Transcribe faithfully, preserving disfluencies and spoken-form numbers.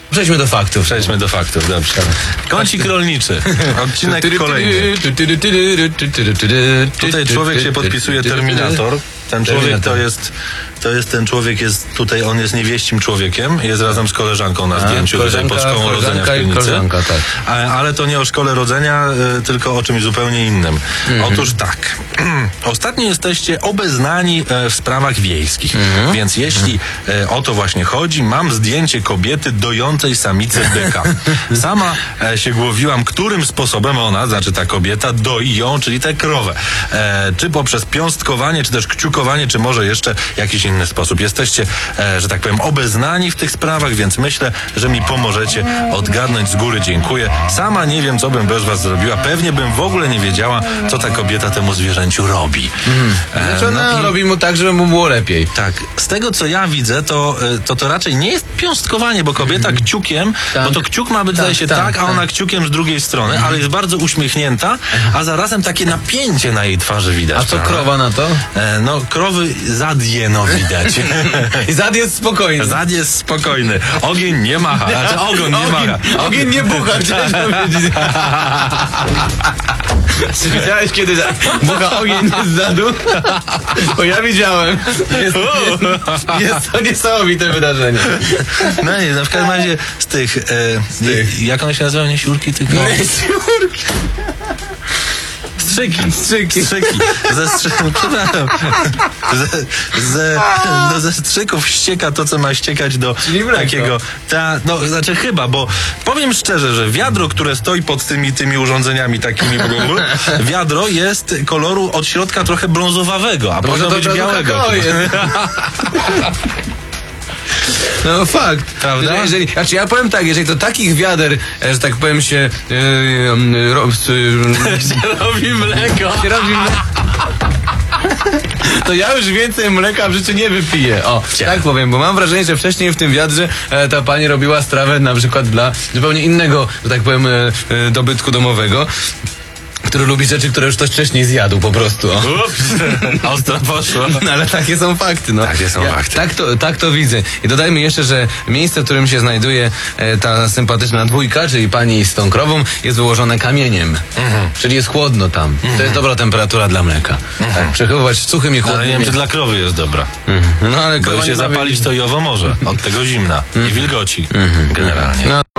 Przejdźmy do faktów. Przejdźmy do faktów, dobrze. Kącik rolniczy. Odcinek kolejny. Tutaj człowiek się podpisuje Terminator. Ten człowiek to jest, to jest ten człowiek, jest tutaj, on jest niewieścim człowiekiem, jest razem z koleżanką na zdjęciu tutaj pod szkołą rodzenia w Piwnicy. Tak. Ale to nie o szkole rodzenia, tylko o czymś zupełnie innym. Mhm. Otóż tak, ostatnio jesteście obeznani w sprawach wiejskich, mhm. więc jeśli mhm. o to właśnie chodzi, mam zdjęcie kobiety dojącej samicę byka. Sama się głowiłam, którym sposobem ona, znaczy ta kobieta, doi ją, czyli tę krowę. Czy poprzez piąstkowanie, czy też kciukowanie, czy może jeszcze jakiś inny sposób. Jesteście, e, że tak powiem, obeznani w tych sprawach, więc myślę, że mi pomożecie odgadnąć. Z góry dziękuję. Sama nie wiem, co bym bez was zrobiła. Pewnie bym w ogóle nie wiedziała, co ta kobieta temu zwierzęciu robi. Mm. E, znaczy ona no i... robi mu tak, żeby mu było lepiej. Tak. Z tego, co ja widzę, to to, to raczej nie jest piąstkowanie, bo kobieta mm. kciukiem, tak. bo to kciuk ma być, tak, się tak, tak, a ona tak. kciukiem z drugiej strony, mm. ale jest bardzo uśmiechnięta, a zarazem takie napięcie na jej twarzy widać. A co prawda? Krowa na to? E, no, krowy zadje, no widać. I zad jest spokojny. Zad jest spokojny. Ogień nie macha. Znaczy ogon nie macha. Ogień nie bucha, chciałeś powiedzieć. Czy widziałeś kiedy bucha ogień z zadu? Bo ja widziałem. Jest, jest, jest to niesamowite wydarzenie. No nie, no w każdym razie z tych, e, z tych. Jak one się nazywają? Nie siurki, tylko... No siurki. Strzyki, strzyki, strzyki. Ze strzyków, przepraszam. Ze, ze, no ze strzyków ścieka to, co ma ściekać do takiego. Ta, no, znaczy chyba, bo powiem szczerze, że wiadro, które stoi pod tymi, tymi urządzeniami takimi, wiadro jest koloru od środka trochę brązowawego, a powinno być białego. No fakt, prawda? Jeżeli, znaczy ja powiem tak, jeżeli to takich wiader, że tak powiem się yy, ro, yy, się robi mleko. Się robi mleko. To ja już więcej mleka w życiu nie wypiję. O, Cia. tak powiem, bo mam wrażenie, że wcześniej w tym wiadrze e, ta pani robiła strawę na przykład dla zupełnie innego, że tak powiem, e, e, dobytku domowego, który lubi rzeczy, które już ktoś wcześniej zjadł po prostu. Ups, ostro poszło. No, ale takie są fakty. No. Takie są ja, fakty. Tak to, tak to widzę. I dodajmy jeszcze, że miejsce, w którym się znajduje e, ta sympatyczna dwójka, czyli pani z tą krową, jest wyłożone kamieniem. Mhm. Czyli jest chłodno tam. Mhm. To jest dobra temperatura dla mleka. Mhm. Tak, przechowywać suchym i chłodnym. Ale nie wiem, czy dla krowy jest dobra. Mhm. No ale bo się zapalić to i owo może. Od tego zimna. Mhm. I wilgoci. Mhm. Generalnie. No.